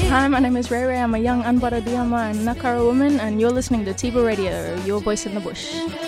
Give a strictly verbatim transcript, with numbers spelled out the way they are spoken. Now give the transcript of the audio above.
Hi, my name is Ray Ray. I'm a young Anbara Diama and Nakara woman, and you're listening to Tiba Radio, your voice in the bush.